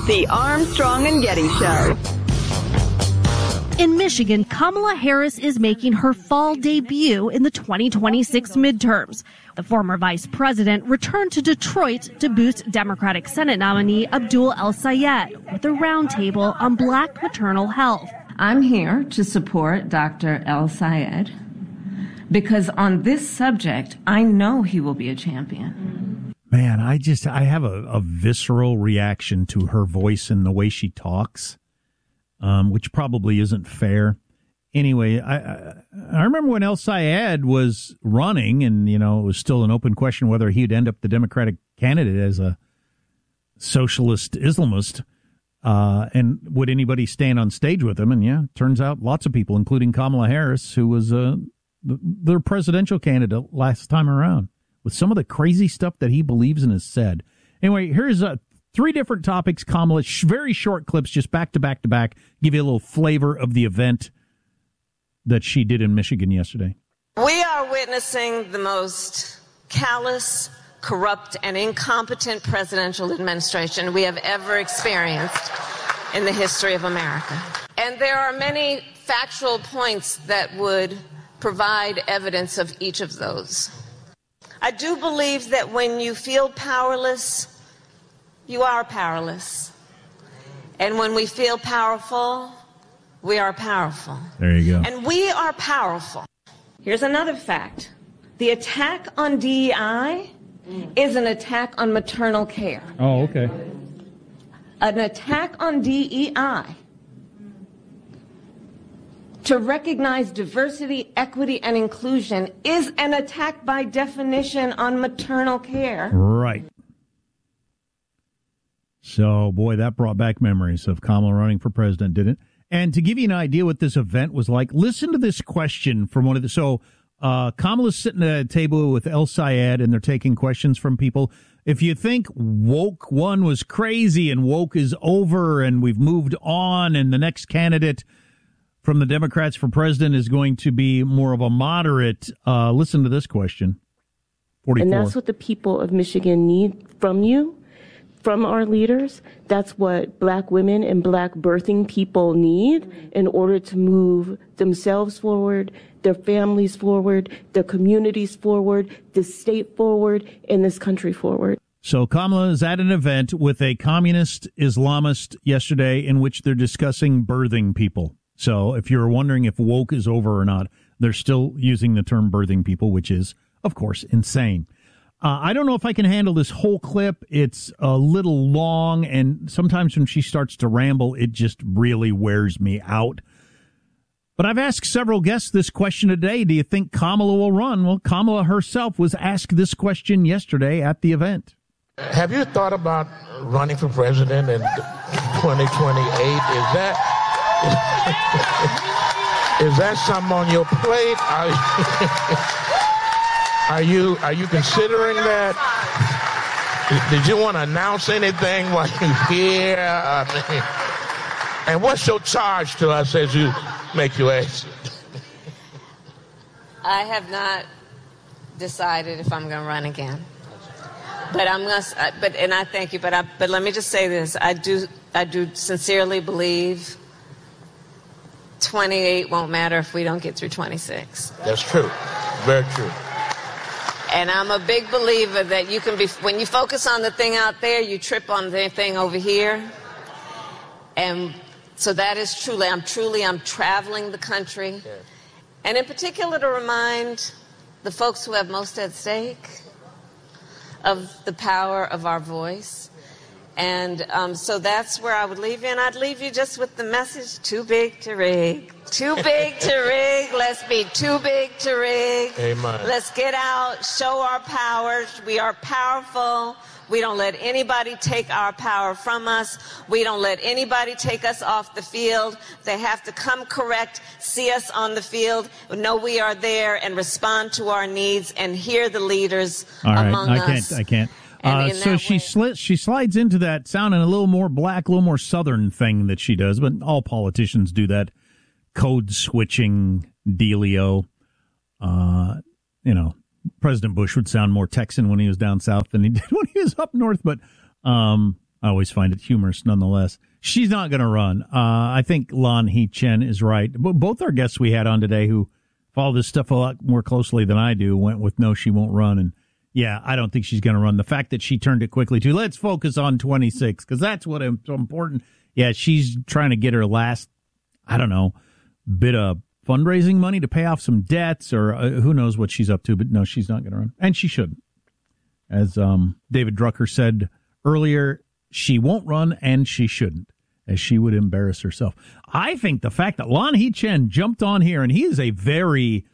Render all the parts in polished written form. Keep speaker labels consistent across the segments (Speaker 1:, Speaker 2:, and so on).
Speaker 1: The Armstrong and Getty Show.
Speaker 2: In Michigan, Kamala Harris is making her fall debut in the 2026 midterms. The former vice president returned to Detroit to boost Democratic Senate nominee Abdul El-Sayed with a roundtable on black maternal health.
Speaker 3: I'm here to support Dr. El-Sayed because on this subject, I know he will be a champion.
Speaker 4: Man, I have a visceral reaction to her voice and the way she talks. Which probably isn't fair. Anyway, I remember when El-Sayed was running, and it was still an open question whether he'd end up the Democratic candidate as a socialist Islamist, and would anybody stand on stage with him? And yeah, turns out lots of people, including Kamala Harris, who was their presidential candidate last time around, with some of the crazy stuff that he believes and has said. Anyway, here's three different topics, Kamala, very short clips, just back to back to back, give you a little flavor of the event that she did in Michigan yesterday.
Speaker 5: We are witnessing the most callous, corrupt, and incompetent presidential administration we have ever experienced in the history of America. And there are many factual points that would provide evidence of each of those. I do believe that when you feel powerless, you are powerless. And when we feel powerful, we are powerful.
Speaker 4: There you go.
Speaker 5: And we are powerful. Here's another fact. The attack on DEI is an attack on maternal care.
Speaker 4: Oh, okay.
Speaker 5: An attack on DEI to recognize diversity, equity, and inclusion is an attack by definition on maternal care.
Speaker 4: Right. So, boy, that brought back memories of Kamala running for president, didn't it? And to give you an idea what this event was like, listen to this question from one of the... So, Kamala's sitting at a table with El-Sayed, and they're taking questions from people. If you think woke one was crazy and woke is over and we've moved on and the next candidate from the Democrats for president is going to be more of a moderate, listen to this question. 44.
Speaker 6: And that's what the people of Michigan need from you. From our leaders. That's what black women and black birthing people need in order to move themselves forward, their families forward, their communities forward, the state forward, and this country forward.
Speaker 4: So Kamala is at an event with a communist Islamist yesterday in which they're discussing birthing people. So if you're wondering if woke is over or not, they're still using the term birthing people, which is, of course, insane. I don't know if I can handle this whole clip. It's a little long, and sometimes when she starts to ramble, it just really wears me out. But I've asked several guests this question today. Do you think Kamala will run? Well, Kamala herself was asked this question yesterday at the event.
Speaker 7: Have you thought about running for president in 2028? Is that something on your plate? Are you considering that? Did you want to announce anything while you're here? And what's your charge to us as you make your exit?
Speaker 5: I have not decided if I'm going to run again. But and I thank you. But let me just say this: I do sincerely believe 28 won't matter if we don't get through 26.
Speaker 7: That's true. Very true.
Speaker 5: And I'm a big believer that you can be, when you focus on the thing out there, you trip on the thing over here. And so that is truly, I'm traveling the country. Yeah. And in particular to remind the folks who have most at stake of the power of our voice. And so that's where I would leave you. And I'd leave you just with the message, too big to rig. Too big to rig. Let's be too big to rig.
Speaker 7: Amen.
Speaker 5: Let's get out, show our power. We are powerful. We don't let anybody take our power from us. We don't let anybody take us off the field. They have to come correct, see us on the field, know we are there, and respond to our needs and hear the leaders among us.
Speaker 4: I can't. So she slides into that sounding a little more black, a little more Southern thing that she does, but all politicians do that code switching dealio. President Bush would sound more Texan when he was down south than he did when he was up north, but I I always find it humorous nonetheless. She's not going to run. I think Lan Hee-chen is right. Both our guests we had on today who follow this stuff a lot more closely than I do went with no, she won't run. And yeah, I don't think she's going to run. The fact that she turned it quickly to let's focus on 26 because that's what's important. Yeah, she's trying to get her last, I don't know, bit of fundraising money to pay off some debts or who knows what she's up to. But no, she's not going to run. And she shouldn't. As David Drucker said earlier, she won't run and she shouldn't, as she would embarrass herself. I think the fact that Lan Hee-chen jumped on here, and he is a very,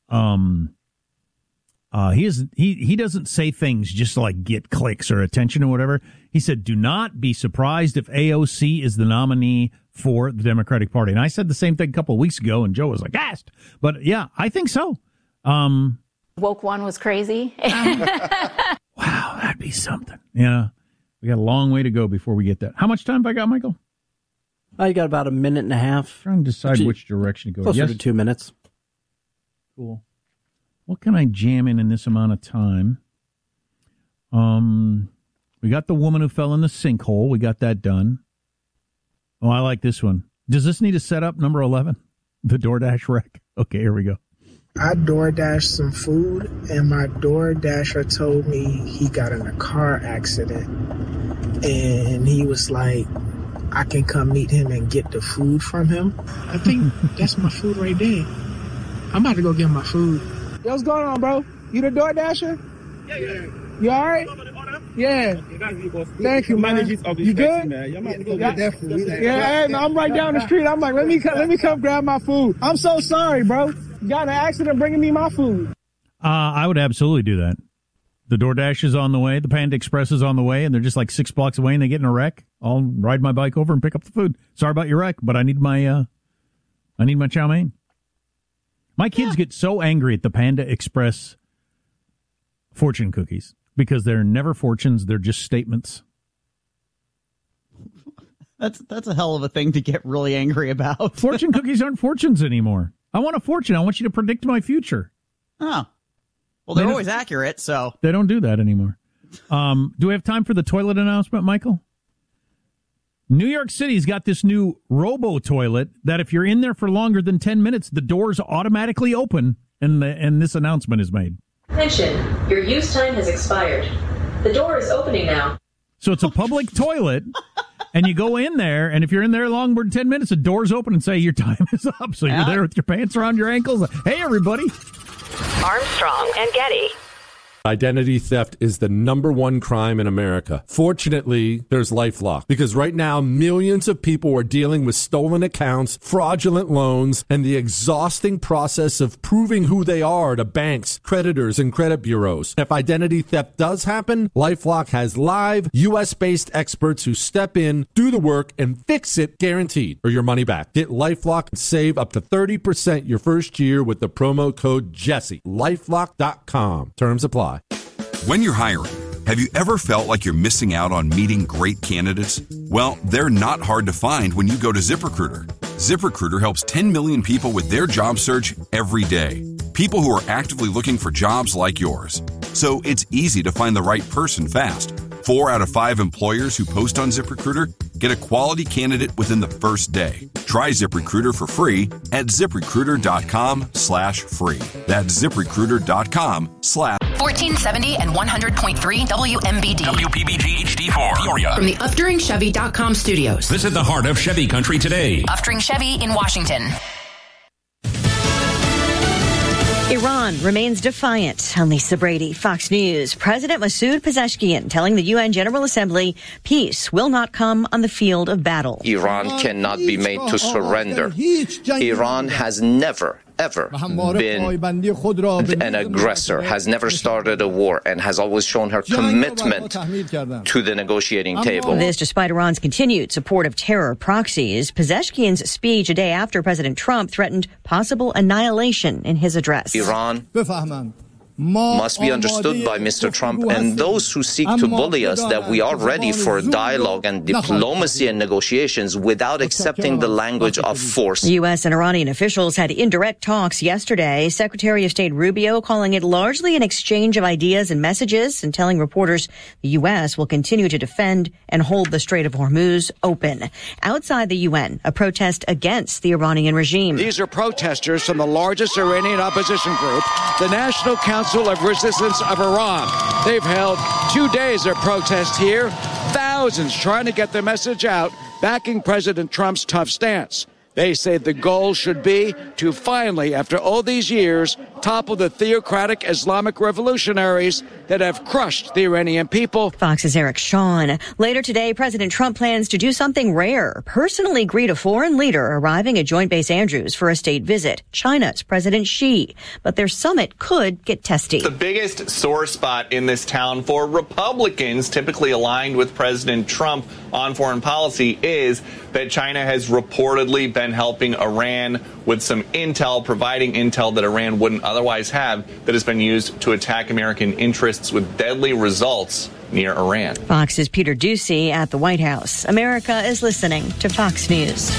Speaker 4: he doesn't say things just to like get clicks or attention or whatever. He said, do not be surprised if AOC is the nominee for the Democratic Party. And I said the same thing a couple of weeks ago, and Joe was like, asked. But yeah, I think so.
Speaker 8: Woke one was crazy.
Speaker 4: Wow, that'd be something. Yeah. We got a long way to go before we get that. How much time have I got, Michael?
Speaker 9: You got about a minute and a half.
Speaker 4: Trying to decide which direction to go.
Speaker 9: Closer to 2 minutes.
Speaker 4: Cool. What can I jam in this amount of time? We got the woman who fell in the sinkhole. We got that done. Oh, I like this one. Does this need a setup, number 11? The DoorDash wreck. Okay, here we go.
Speaker 10: I DoorDashed some food, and my DoorDasher told me he got in a car accident. And he was like, I can come meet him and get the food from him. I think that's my food right there. I'm about to go get my food. Yo, what's going on, bro? You the DoorDasher? Yeah. You all right? Yeah. Thank you, man. You good? Yeah, hey, man, I'm right down the street. I'm like, let me come grab my food. I'm so sorry, bro. You got in an accident bringing me my food.
Speaker 4: I would absolutely do that. The DoorDash is on the way. The Panda Express is on the way, and they're just like 6 blocks away, and they get in a wreck. I'll ride my bike over and pick up the food. Sorry about your wreck, but I need my chow mein. My kids get so angry at the Panda Express fortune cookies because they're never fortunes. They're just statements.
Speaker 11: That's a hell of a thing to get really angry about.
Speaker 4: Fortune cookies aren't fortunes anymore. I want a fortune. I want you to predict my future.
Speaker 11: Oh. Well, they're always accurate, so.
Speaker 4: They don't do that anymore. Do we have time for the toilet announcement, Michael? New York City's got this new robo-toilet that if you're in there for longer than 10 minutes, the doors automatically open, and this announcement is made.
Speaker 12: Attention, your use time has expired. The door is opening now.
Speaker 4: So it's a public toilet, and you go in there, and if you're in there longer than 10 minutes, the doors open and say your time is up. So you're there with your pants around your ankles. Hey, everybody.
Speaker 1: Armstrong and Getty.
Speaker 13: Identity theft is the #1 crime in America. Fortunately, there's LifeLock, because right now millions of people are dealing with stolen accounts, fraudulent loans, and the exhausting process of proving who they are to banks, creditors, and credit bureaus. If identity theft does happen, LifeLock has live U.S.-based experts who step in, do the work, and fix it guaranteed, or your money back. Get LifeLock and save up to 30% your first year with the promo code Jesse. LifeLock.com. Terms apply.
Speaker 14: When you're hiring, have you ever felt like you're missing out on meeting great candidates? Well, they're not hard to find when you go to ZipRecruiter. ZipRecruiter helps 10 million people with their job search every day. People who are actively looking for jobs like yours. So it's easy to find the right person fast. 4 out of 5 employers who post on ZipRecruiter get a quality candidate within the first day. Try ZipRecruiter for free at ZipRecruiter.com/free. That's ZipRecruiter.com/.
Speaker 15: 1470 and 100.3 WMBD.
Speaker 16: WPBG HD4. Peoria.
Speaker 15: From the UpDuringChevy.com studios.
Speaker 16: This is the heart of Chevy country today.
Speaker 15: Upduring Chevy in Washington.
Speaker 17: Iran remains defiant. I'm Lisa Brady, Fox News. President Masoud Pezeshkian telling the UN General Assembly peace will not come on the field of battle.
Speaker 18: Iran cannot be made to surrender. Iran has never, ever been an aggressor, has never started a war, and has always shown her commitment to the negotiating table.
Speaker 17: This despite Iran's continued support of terror proxies. Pezeshkian's speech a day after President Trump threatened possible annihilation in his address.
Speaker 18: Iran must be understood by Mr. Trump and those who seek to bully us that we are ready for dialogue and diplomacy and negotiations without accepting the language of force.
Speaker 17: U.S. and Iranian officials had indirect talks yesterday. Secretary of State Rubio calling it largely an exchange of ideas and messages and telling reporters the U.S. will continue to defend and hold the Strait of Hormuz open. Outside the UN, a protest against the Iranian regime.
Speaker 19: These are protesters from the largest Iranian opposition group, the National Council of Resistance of Iran. They've held 2 days of protest here, thousands trying to get their message out, backing President Trump's tough stance. They say the goal should be to finally, after all these years, topple the theocratic Islamic revolutionaries that have crushed the Iranian people.
Speaker 17: Fox's Eric Shawn. Later today, President Trump plans to do something rare, personally greet a foreign leader arriving at Joint Base Andrews for a state visit, China's President Xi. But their summit could get testy.
Speaker 20: The biggest sore spot in this town for Republicans, typically aligned with President Trump on foreign policy, is that China has reportedly been helping Iran with some intel, providing intel that Iran wouldn't otherwise have, that has been used to attack American interests with deadly results near Iran.
Speaker 17: Fox's Peter Doocy at the White House. America is listening to Fox News.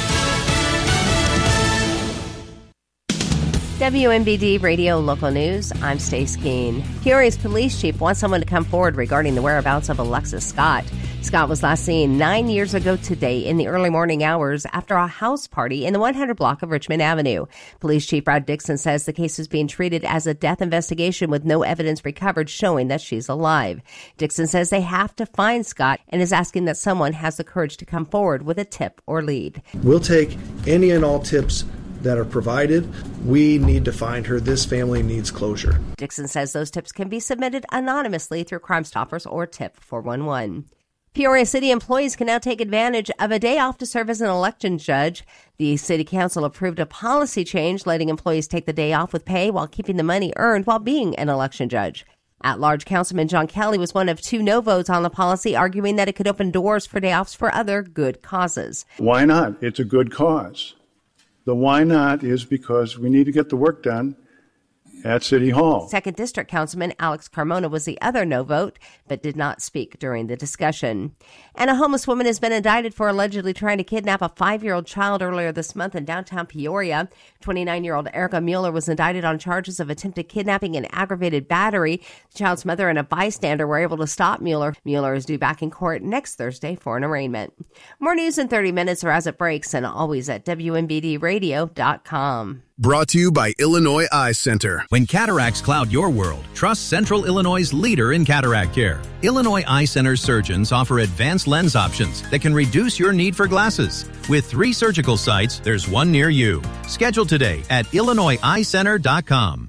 Speaker 21: WMBD Radio Local News, I'm Stace Keene. Peoria's police chief wants someone to come forward regarding the whereabouts of Alexis Scott. Scott was last seen 9 years ago today in the early morning hours after a house party in the 100 block of Richmond Avenue. Police Chief Brad Dixon says the case is being treated as a death investigation with no evidence recovered showing that she's alive. Dixon says they have to find Scott and is asking that someone has the courage to come forward with a tip or lead.
Speaker 22: We'll take any and all tips that are provided. We need to find her. This family needs closure.
Speaker 21: Dixon says those tips can be submitted anonymously through Crime Stoppers or Tip 411. Peoria City employees can now take advantage of a day off to serve as an election judge. The City Council approved a policy change letting employees take the day off with pay while keeping the money earned while being an election judge. At-large Councilman John Kelly was one of 2 no votes on the policy, arguing that it could open doors for day offs for other good causes.
Speaker 23: Why not? It's a good cause. The why not is because we need to get the work done at City Hall.
Speaker 21: 2nd District Councilman Alex Carmona was the other no vote, but did not speak during the discussion. And a homeless woman has been indicted for allegedly trying to kidnap a 5-year-old child earlier this month in downtown Peoria. 29-year-old Erica Mueller was indicted on charges of attempted kidnapping and aggravated battery. The child's mother and a bystander were able to stop Mueller. Mueller is due back in court next Thursday for an arraignment. More news in 30 minutes or as it breaks, and always at WMBDradio.com.
Speaker 24: Brought to you by Illinois Eye Center.
Speaker 25: When cataracts cloud your world, trust Central Illinois' leader in cataract care. Illinois Eye Center surgeons offer advanced lens options that can reduce your need for glasses. With 3 surgical sites, there's one near you. Schedule today at IllinoisEyeCenter.com.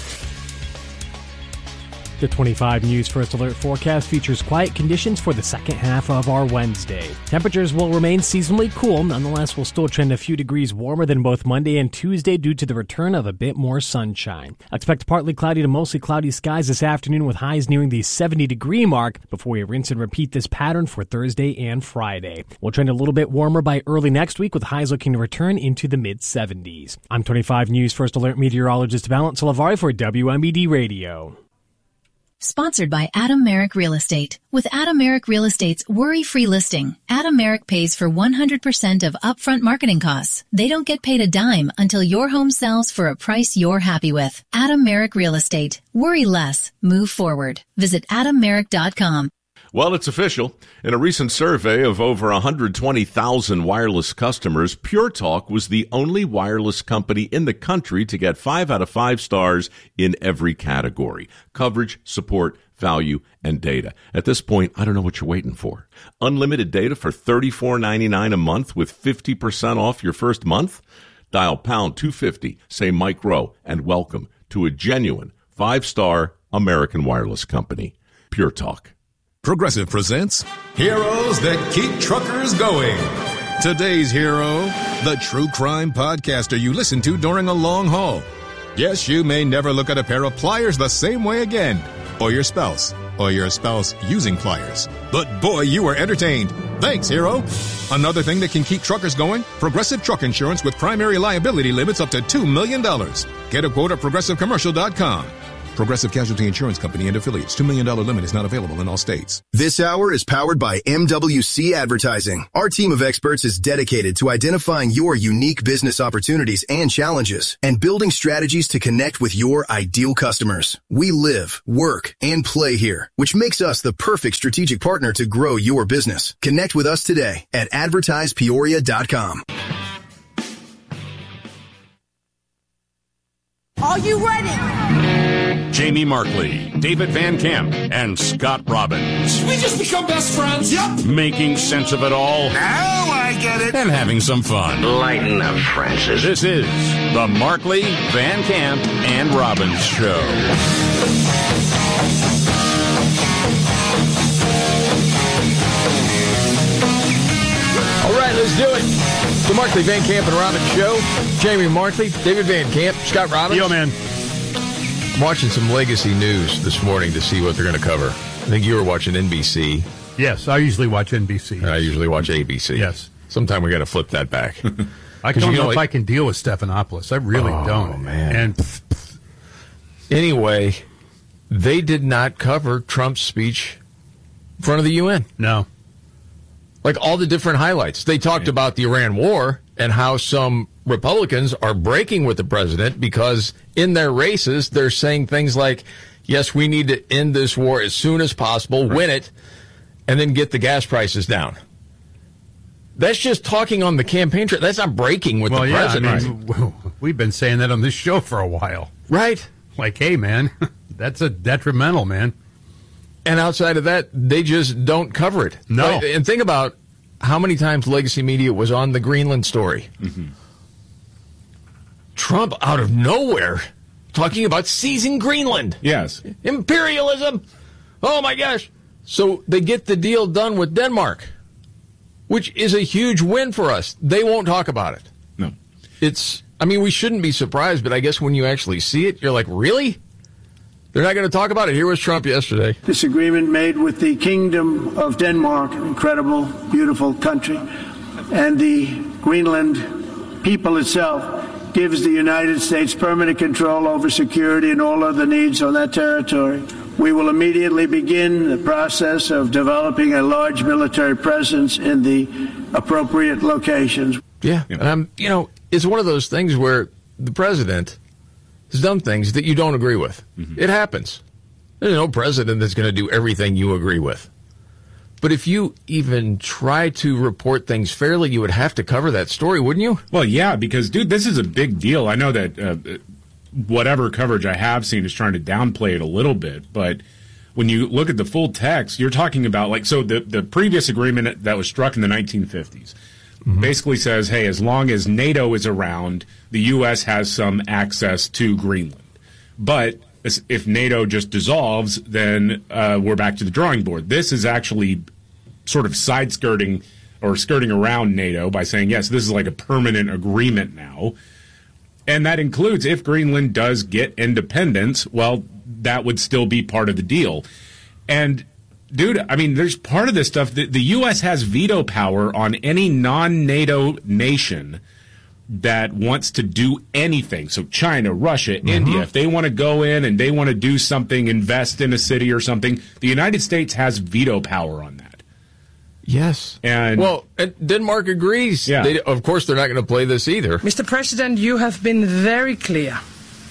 Speaker 26: The 25 News First Alert forecast features quiet conditions for the second half of our Wednesday. Temperatures will remain seasonally cool. Nonetheless, we'll still trend a few degrees warmer than both Monday and Tuesday due to the return of a bit more sunshine. Expect partly cloudy to mostly cloudy skies this afternoon with highs nearing the 70-degree mark before we rinse and repeat this pattern for Thursday and Friday. We'll trend a little bit warmer by early next week with highs looking to return into the mid-70s. I'm 25 News First Alert meteorologist Valent Salavari for WMBD Radio.
Speaker 27: Sponsored by Adam Merrick Real Estate. With Adam Merrick Real Estate's worry-free listing, Adam Merrick pays for 100% of upfront marketing costs. They don't get paid a dime until your home sells for a price you're happy with. Adam Merrick Real Estate. Worry less. Move forward. Visit AdamMerrick.com.
Speaker 28: Well, it's official. In a recent survey of over 120,000 wireless customers, Pure Talk was the only wireless company in the country to get 5 out of 5 stars in every category: coverage, support, value, and data. At this point, I don't know what you're waiting for. Unlimited data for $34.99 a month with 50% off your first month? Dial pound 250, say Mike Rowe, and welcome to a genuine 5-star American wireless company. Pure Talk.
Speaker 24: Progressive presents Heroes That Keep Truckers Going. Today's hero, the true crime podcaster you listen to during a long haul. Yes, you may never look at a pair of pliers the same way again, or your spouse using pliers. But boy, you were entertained. Thanks, hero. Another thing that can keep truckers going, Progressive Truck Insurance with primary liability limits up to $2 million. Get a quote at ProgressiveCommercial.com. Progressive Casualty Insurance Company and affiliates. $2 million limit is not available in all states.
Speaker 2: This hour is powered by MWC Advertising. Our team of experts is dedicated to identifying your unique business opportunities and challenges and building strategies to connect with your ideal customers. We live, work, and play here, which makes us the perfect strategic partner to grow your business. Connect with us today at advertisepeoria.com.
Speaker 3: Are you ready?
Speaker 16: Jamie Markley, David Van Camp, and Scott Robbins.
Speaker 3: We just become best friends. Yep.
Speaker 16: Making sense of it all.
Speaker 3: Now I get it.
Speaker 16: And having some fun.
Speaker 3: Lighten up, Francis.
Speaker 16: This is the Markley, Van Camp, and Robbins Show.
Speaker 5: All right, let's do it. The Markley, Van Camp, and Robbins Show. Jamie Markley, David Van Camp, Scott Robbins.
Speaker 4: Yo, man.
Speaker 5: I'm watching some legacy news this morning to see what they're going to cover. I think you were watching NBC.
Speaker 6: Yes, I usually watch NBC.
Speaker 5: I usually watch ABC.
Speaker 6: Yes.
Speaker 5: Sometime we got to flip that back.
Speaker 6: I don't know if I can deal with Stephanopoulos. I really don't.
Speaker 5: Oh, man.
Speaker 6: And
Speaker 5: anyway, they did not cover Trump's speech in front of the UN.
Speaker 6: No.
Speaker 5: Like all the different highlights. They talked about the Iran war and how some Republicans are breaking with the president because in their races, they're saying things like, yes, we need to end this war as soon as possible, win it, and then get the gas prices down. That's just talking on the campaign trail. That's not breaking with the president.
Speaker 6: I mean, we've been saying that on this show for a while.
Speaker 5: Right.
Speaker 6: Like, hey, man, that's a detrimental, man.
Speaker 5: And outside of that, they just don't cover it.
Speaker 6: No.
Speaker 5: Like, and think about how many times legacy media was on the Greenland story. Mm-hmm. Trump, out of nowhere, talking about seizing Greenland.
Speaker 7: Yes.
Speaker 5: Imperialism. Oh, my gosh. So they get the deal done with Denmark, which is a huge win for us. They won't talk about it.
Speaker 7: No.
Speaker 5: We shouldn't be surprised, but I guess when you actually see it, you're like, really? They're not going to talk about it. Here was Trump yesterday.
Speaker 8: This agreement made with the Kingdom of Denmark, an incredible, beautiful country, and the Greenland people itself gives the United States permanent control over security and all other needs on that territory. We will immediately begin the process of developing a large military presence in the appropriate locations.
Speaker 5: Yeah. And it's one of those things where the president has done things that you don't agree with. Mm-hmm. It happens. There's no president that's going to do everything you agree with. But if you even try to report things fairly, you would have to cover that story, wouldn't you?
Speaker 7: Well, yeah, because, dude, this is a big deal. I know that whatever coverage I have seen is trying to downplay it a little bit, but when you look at the full text, you're talking about, the previous agreement that was struck in the 1950s basically says, hey, as long as NATO is around, the U.S. has some access to Greenland. But if NATO just dissolves, then we're back to the drawing board. This is actually sort of side-skirting or skirting around NATO by saying, yes, this is like a permanent agreement now. And that includes if Greenland does get independence, well, that would still be part of the deal. And, dude, there's part of this stuff that the U.S. has veto power on any non-NATO nation that wants to do anything. So China, Russia, India, if they want to go in and they want to do something, invest in a city or something, the United States has veto power on that.
Speaker 5: Yes.
Speaker 7: And
Speaker 5: Denmark agrees.
Speaker 7: Yeah.
Speaker 5: Of course, they're not going to play this either.
Speaker 3: Mr. President, you have been very clear.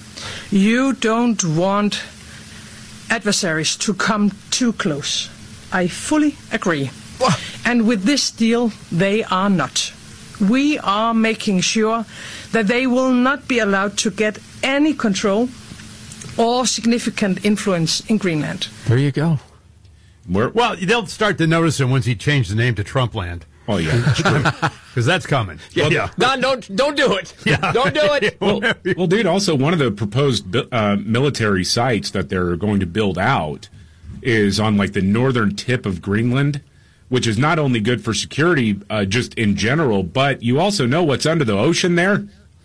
Speaker 3: You don't want adversaries to come too close. I fully agree. And with this deal, they are not. We are making sure that they will not be allowed to get any control or significant influence in Greenland.
Speaker 5: There you go.
Speaker 6: Well, they'll start to notice him once he changed the name to Trumpland.
Speaker 7: Oh, yeah.
Speaker 6: Because that's coming.
Speaker 5: Yeah. No, don't do it.
Speaker 6: Yeah.
Speaker 5: Don't do it.
Speaker 7: Well, dude, also one of the proposed military sites that they're going to build out is on the northern tip of Greenland, which is not only good for security just in general, but you also know what's under the ocean there?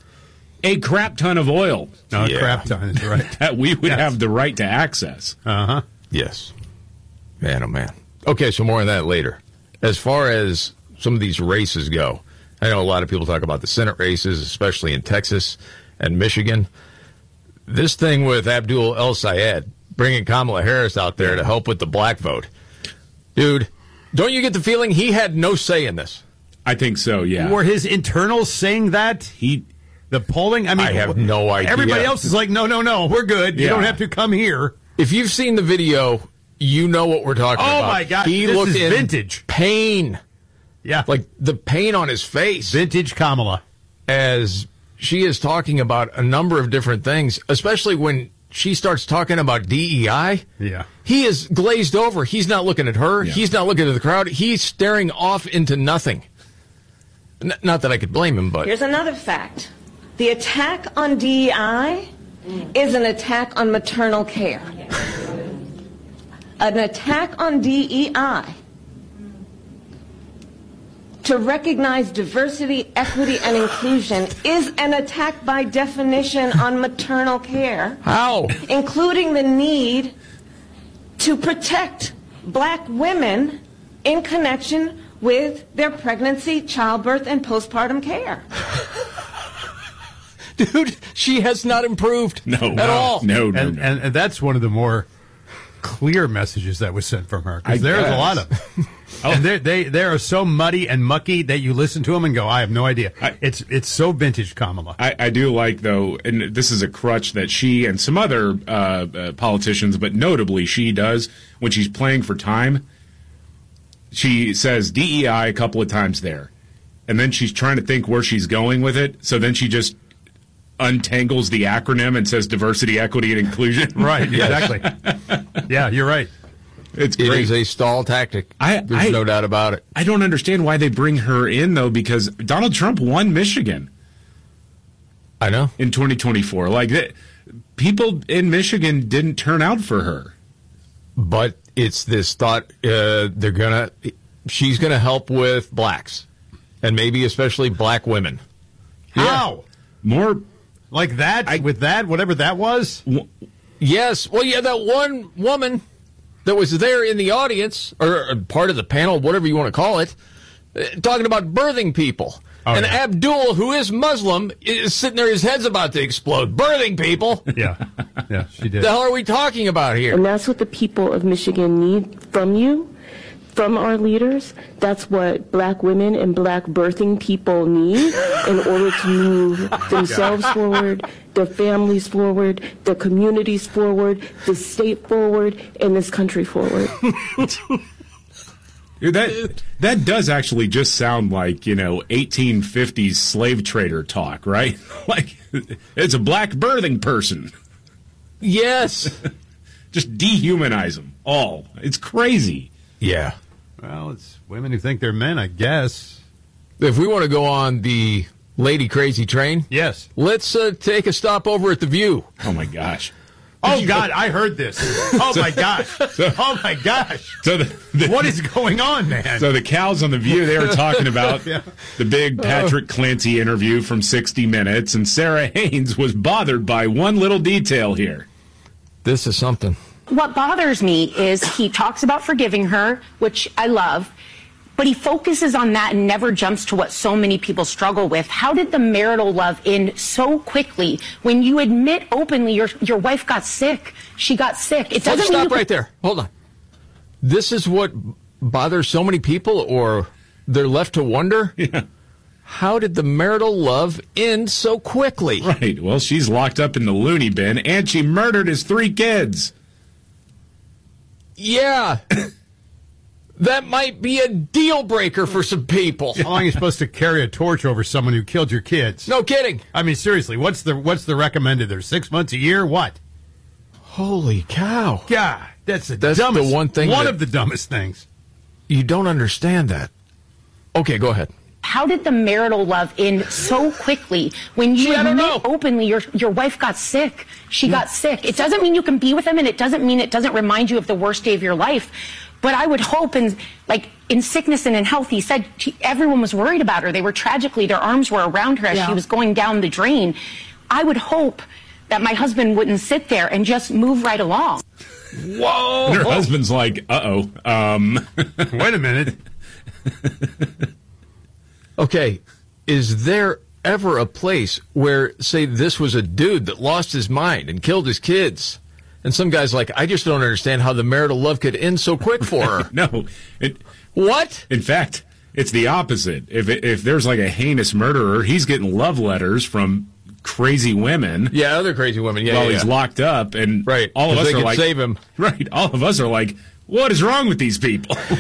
Speaker 7: A crap ton of oil.
Speaker 6: No, a crap ton is right.
Speaker 7: That we would have the right to access.
Speaker 6: Uh-huh.
Speaker 5: Yes. Man, oh, man. Okay, so more on that later. As far as some of these races go, I know a lot of people talk about the Senate races, especially in Texas and Michigan. this thing with Abdul El Sayed bringing Kamala Harris out there to help with the black vote. Dude, don't you get the feeling he had no say in this?
Speaker 7: I think so, yeah.
Speaker 6: Were his internals saying that? The polling? I mean,
Speaker 5: I have no idea.
Speaker 6: Everybody else is like, no, we're good. You don't have to come here.
Speaker 5: If you've seen the video, you know what we're talking about.
Speaker 6: Oh, my God.
Speaker 5: He
Speaker 6: this
Speaker 5: looked
Speaker 6: is
Speaker 5: in
Speaker 6: vintage.
Speaker 5: Pain.
Speaker 6: Yeah.
Speaker 5: Like the pain on his face.
Speaker 6: Vintage Kamala.
Speaker 5: As she is talking about a number of different things, especially when she starts talking about DEI.
Speaker 6: Yeah.
Speaker 5: He is glazed over. He's not looking at her. Yeah. He's not looking at the crowd. He's staring off into nothing. Not that I could blame him, but...
Speaker 1: Here's another fact. The attack on DEI is an attack on maternal care. An attack on DEI to recognize diversity, equity, and inclusion is an attack by definition on maternal care.
Speaker 5: How?
Speaker 1: Including the need to protect black women in connection with their pregnancy, childbirth, and postpartum care.
Speaker 5: Dude, she has not improved at all.
Speaker 7: No.
Speaker 6: And that's one of the more clear messages that was sent from her. Because there's a lot of them. And they are so muddy and mucky that you listen to them and go, I have no idea. It's so vintage Kamala.
Speaker 7: I do like, though, and this is a crutch that she and some other politicians, but notably she does, when she's playing for time, she says DEI a couple of times there. And then she's trying to think where she's going with it. So then she just untangles the acronym and says diversity, equity, and inclusion.
Speaker 6: Right, exactly. Yeah, you're right.
Speaker 7: It
Speaker 5: is a stall tactic. There's no doubt about it.
Speaker 7: I don't understand why they bring her in, though, because Donald Trump won Michigan.
Speaker 5: I know.
Speaker 7: In 2024. Like, people in Michigan didn't turn out for her.
Speaker 5: But it's this thought she's gonna help with blacks, and maybe especially black women.
Speaker 6: How?
Speaker 7: More
Speaker 6: like that? With that, whatever that was?
Speaker 5: Yes. Well, yeah, that one woman that was there in the audience, or part of the panel, whatever you want to call it, talking about birthing people.
Speaker 6: Oh,
Speaker 5: and
Speaker 6: yeah.
Speaker 5: Abdul, who is Muslim, is sitting there, his head's about to explode. Birthing people.
Speaker 6: Yeah, she did.
Speaker 5: The hell are we talking about here?
Speaker 9: And that's what the people of Michigan need from you, from our leaders. That's what black women and black birthing people need in order to move themselves forward, their families forward, their communities forward, the state forward, and this country forward.
Speaker 7: That does actually just sound like, 1850s slave trader talk, right? Like, it's a black birthing person.
Speaker 5: Yes.
Speaker 7: Just dehumanize them all. It's crazy.
Speaker 5: Yeah.
Speaker 6: Well, it's women who think they're men, I guess.
Speaker 5: If we want to go on the lady crazy train,
Speaker 6: yes,
Speaker 5: let's take a stop over at The View.
Speaker 7: Oh, my gosh.
Speaker 6: Oh, God, I heard this. Oh, my gosh. Oh, my gosh.
Speaker 7: So
Speaker 6: what is going on, man?
Speaker 7: So the cows on The View, they were talking about the big Patrick Clancy interview from 60 Minutes, and Sarah Haynes was bothered by one little detail here.
Speaker 5: This is something.
Speaker 10: What bothers me is he talks about forgiving her, which I love, but he focuses on that and never jumps to what so many people struggle with. How did the marital love end so quickly when you admit openly your wife got sick? She got sick. It doesn't
Speaker 5: stop right there. Hold on. This is what bothers so many people, or they're left to wonder?
Speaker 7: Yeah.
Speaker 5: How did the marital love end so quickly?
Speaker 7: Right. Well, she's locked up in the loony bin, and she murdered his 3 kids.
Speaker 5: Yeah. That might be a deal breaker for some people.
Speaker 6: How long are you supposed to carry a torch over someone who killed your kids?
Speaker 5: No kidding.
Speaker 6: I mean, seriously, what's the recommended there? 6 months, a year? What?
Speaker 5: Holy cow.
Speaker 6: God, that's the dumbest.
Speaker 5: The one thing
Speaker 6: one of the dumbest things.
Speaker 5: You don't understand that. Okay, go ahead.
Speaker 10: How did the marital love end so quickly when you admit openly your wife got sick? She got sick. It doesn't mean you can be with him, and it doesn't mean it doesn't remind you of the worst day of your life. But I would hope, in sickness and in health, he said everyone was worried about her. They were their arms were around her as she was going down the drain. I would hope that my husband wouldn't sit there and just move right along.
Speaker 5: Whoa!
Speaker 7: And her husband's like, wait a minute.
Speaker 5: Okay, is there ever a place where, say, this was a dude that lost his mind and killed his kids. And some guy's like, I just don't understand how the marital love could end so quick for her.
Speaker 7: No.
Speaker 5: What?
Speaker 7: In fact, it's the opposite. If there's like a heinous murderer, he's getting love letters from crazy women.
Speaker 5: Yeah, other crazy women. Yeah,
Speaker 7: while he's locked up, and
Speaker 5: right.
Speaker 7: all of us
Speaker 5: they
Speaker 7: are
Speaker 5: can
Speaker 7: like,
Speaker 5: save him.
Speaker 7: Right. All of us are like, what is wrong with these people?